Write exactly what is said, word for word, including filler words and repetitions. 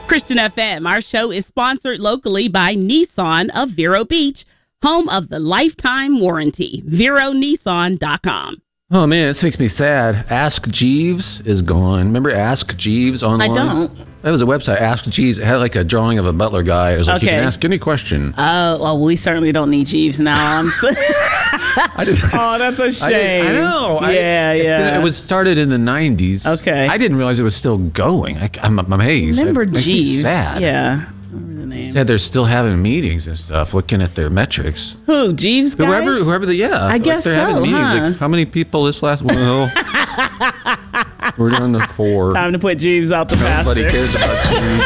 Christian F M, our show is sponsored locally by Nissan of Vero Beach, home of the lifetime warranty. Vero Nissan dot com. Oh, man, this makes me sad. Ask Jeeves is gone. Remember Ask Jeeves online? I don't. That was a website, Ask Jeeves. It had like a drawing of a butler guy. It was like, Okay. you can ask any question. Oh, well, we certainly don't need Jeeves now. I'm so- I didn't, Oh, that's a I, didn't, shame. I know. I- Yeah, it's yeah. been- it was started in the nineties. Okay. I didn't realize it was still going. I, I'm, I'm amazed. Remember It makes me Jeeves? sad. Yeah. Remember the name. Said they're still having meetings and stuff, looking at their metrics. Who? Jeeves guys? Whoever, whoever the yeah, I like guess they're so, having meetings. huh? Like, how many people this last one? Well, we're down to four. Time to put Jeeves out the Nobody pasture. cares about Jeeves.